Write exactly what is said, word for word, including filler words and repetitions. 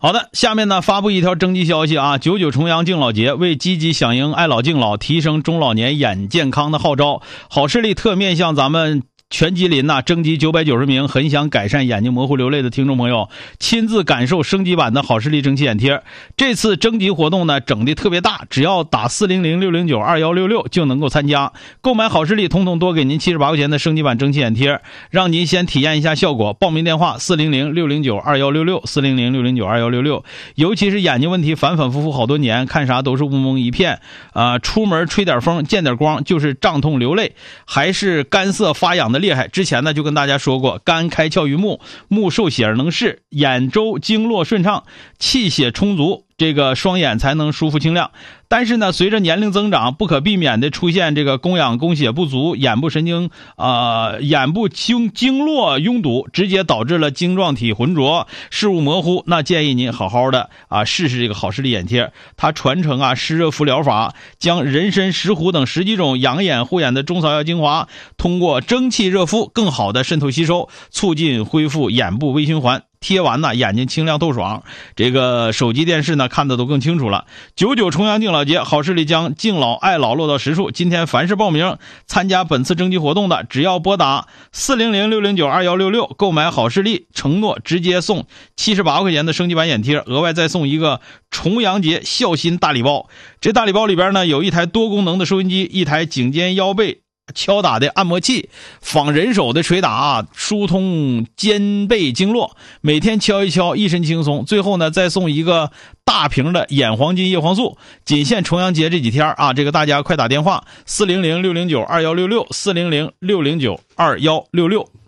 好的，下面呢发布一条征集消息啊，九九重阳敬老节，为积极响应爱老敬老，提升中老年眼健康的号召，好视力特面向咱们全吉林呐、啊，征集九百九十名很想改善眼睛模糊流泪的听众朋友，亲自感受升级版的好视力蒸汽眼贴。这次征集活动呢，整的特别大，只要打四零零六零九二一六六就能够参加。购买好视力，统统多给您七十八块钱的升级版蒸汽眼贴，让您先体验一下效果。报名电话四零零六零九二一六六，四零零六零九二一六六。尤其是眼睛问题反反复复好多年，看啥都是雾蒙一片，啊、呃，出门吹点风，见点光就是胀痛流泪，还是干涩发痒的厉害。之前呢就跟大家说过，肝开窍于目，目受血而能视，眼周经络顺畅，气血充足，这个双眼才能舒服清亮。但是呢，随着年龄增长，不可避免的出现这个供氧供血不足，眼部神经呃眼部经经络拥堵，直接导致了晶状体浑浊，视物模糊。那建议您好好的啊试试这个好视力眼贴，它传承啊湿热敷疗法，将人参、石斛等十几种养眼护眼的中草药精华，通过蒸汽热敷更好的渗透吸收，促进恢复眼部微循环。贴完呢，眼睛清亮透爽，这个手机电视呢看的都更清楚了。九九重阳敬老节，好视力将敬老爱老落到实处。今天凡是报名参加本次征集活动的，只要拨打四零零六零九二一六六购买好视力，承诺直接送七十八块钱的升级版眼贴，额外再送一个重阳节孝心大礼包。这大礼包里边呢，有一台多功能的收音机，一台颈肩腰背敲打的按摩器，仿人手的捶打啊，疏通肩背经络，每天敲一敲，一身轻松。最后呢，再送一个大瓶的眼黄金叶黄素，仅限重阳节这几天啊，这个大家快打电话四零零六零九二一六六，四零零六零九二一六六。